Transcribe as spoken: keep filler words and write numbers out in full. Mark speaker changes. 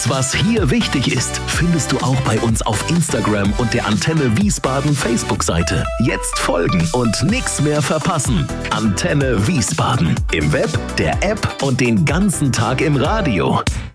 Speaker 1: Alles, was hier wichtig ist, findest du auch bei uns auf Instagram und der Antenne Wiesbaden Facebook-Seite. Jetzt folgen und nichts mehr verpassen. Antenne Wiesbaden. Im Web, der App und den ganzen Tag im Radio.